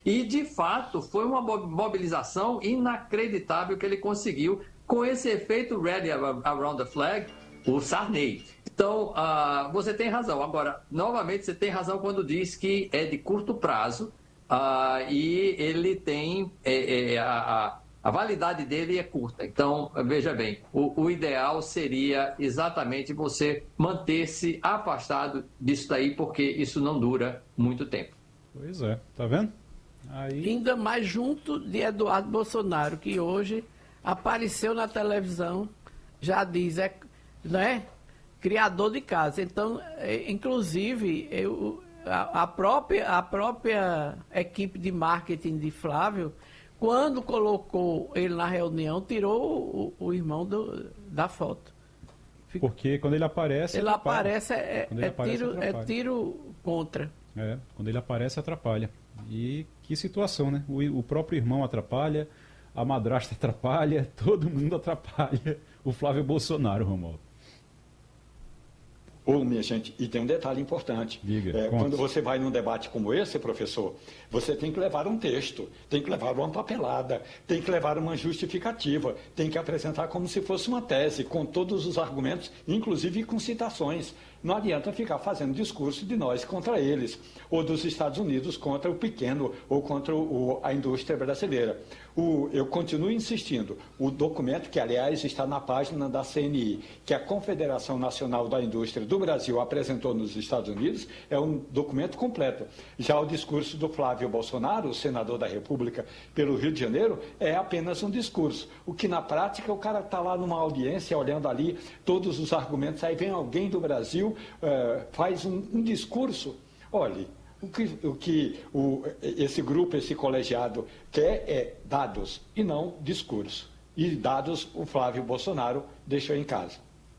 E, de fato, foi uma mobilização inacreditável que ele conseguiu com esse efeito Rally Around the Flag, o Sarney. Então, você tem razão. Agora, novamente, você tem razão quando diz que é de curto prazo e ele tem... A validade dele é curta. Então, veja bem, o ideal seria exatamente você manter-se afastado disso daí, porque isso não dura muito tempo. Pois é, tá vendo? Aí... Ainda mais junto de Eduardo Bolsonaro, que hoje apareceu na televisão, já diz, né, criador de casa. Então, inclusive, a própria equipe de marketing de Flávio, quando colocou ele na reunião, tirou o irmão da foto. Porque quando ele aparece... Ele aparece, é tiro contra. Quando ele aparece, atrapalha. E que situação, né? O próprio irmão atrapalha, a madrasta atrapalha, todo mundo atrapalha o Flávio Bolsonaro, Romualdo. Minha gente, e tem um detalhe importante. Diga, quando você vai num debate como esse, professor, você tem que levar um texto, tem que levar uma papelada, tem que levar uma justificativa, tem que apresentar como se fosse uma tese, com todos os argumentos, inclusive com citações. Não adianta ficar fazendo discurso de nós contra eles, ou dos Estados Unidos contra o pequeno, ou contra a indústria brasileira. Eu continuo insistindo, o documento, que aliás está na página da CNI, que a Confederação Nacional da Indústria do Brasil apresentou nos Estados Unidos, é um documento completo. Já o discurso do Flávio Bolsonaro, o senador da República pelo Rio de Janeiro, é apenas um discurso. O que na prática o cara está lá numa audiência, olhando ali todos os argumentos, aí vem alguém do Brasil, faz um discurso. Olhe, o que esse grupo, esse colegiado quer é dados e não discurso. E dados o Flávio Bolsonaro deixou em casa.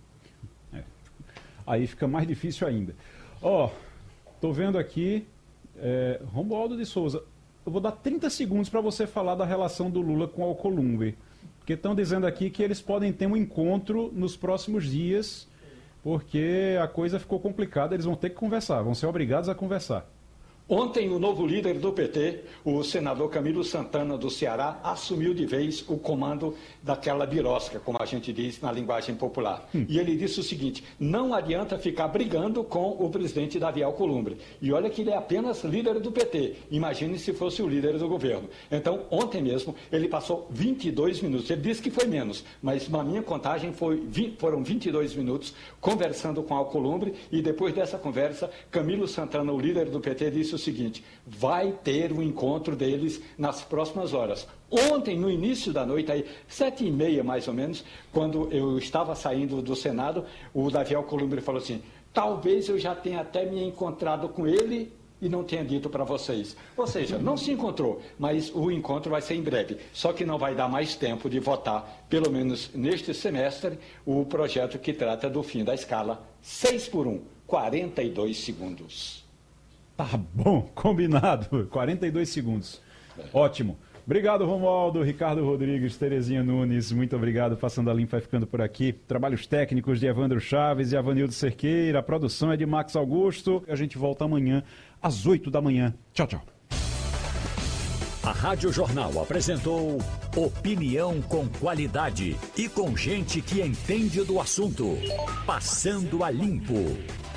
Aí fica mais difícil ainda. Tô vendo aqui, Romualdo de Souza, eu vou dar 30 segundos para você falar da relação do Lula com o Alcolumbre. Porque estão dizendo aqui que eles podem ter um encontro nos próximos dias, porque a coisa ficou complicada, eles vão ter que conversar, vão ser obrigados a conversar. Ontem, o novo líder do PT, o senador Camilo Santana, do Ceará, assumiu de vez o comando daquela birosca, como a gente diz na linguagem popular. E ele disse o seguinte: não adianta ficar brigando com o presidente Davi Alcolumbre. E olha que ele é apenas líder do PT. Imagine se fosse o líder do governo. Então, ontem mesmo, ele passou 22 minutos. Ele disse que foi menos, mas na minha contagem foram 22 minutos conversando com Alcolumbre. E depois dessa conversa, Camilo Santana, o líder do PT, disse o seguinte: vai ter um encontro deles nas próximas horas. Ontem, no início da noite, aí 7h30 mais ou menos, quando eu estava saindo do Senado, o Davi Alcolumbre falou assim: talvez eu já tenha até me encontrado com ele e não tenha dito para vocês. Ou seja, não se encontrou, mas o encontro vai ser em breve. Só que não vai dar mais tempo de votar, pelo menos neste semestre, o projeto que trata do fim da escala 6x1, 42 segundos. Tá bom, combinado. 42 segundos. Ótimo. Obrigado, Romualdo, Ricardo Rodrigues, Terezinha Nunes, muito obrigado. Passando a Limpo vai ficando por aqui. Trabalhos técnicos de Evandro Chaves e Avanildo Cerqueira. A produção é de Max Augusto. A gente volta amanhã às 8 da manhã. Tchau, tchau. A Rádio Jornal apresentou opinião com qualidade e com gente que entende do assunto. Passando a Limpo.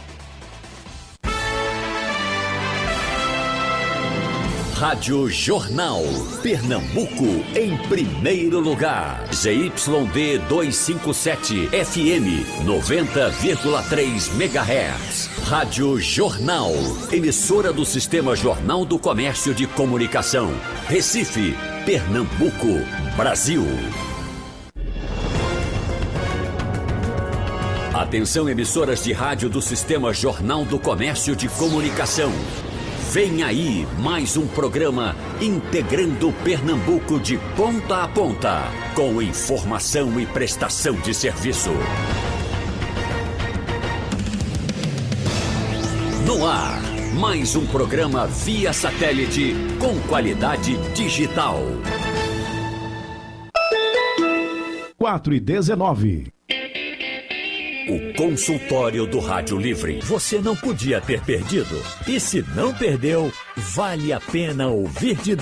Rádio Jornal, Pernambuco, em primeiro lugar. ZYD 257, FM 90,3 MHz. Rádio Jornal, emissora do Sistema Jornal do Comércio de Comunicação. Recife, Pernambuco, Brasil. Atenção, emissoras de rádio do Sistema Jornal do Comércio de Comunicação. Vem aí mais um programa integrando Pernambuco de ponta a ponta, com informação e prestação de serviço. No ar, mais um programa via satélite com qualidade digital. 4h19. O consultório do Rádio Livre. Você não podia ter perdido. E se não perdeu, vale a pena ouvir de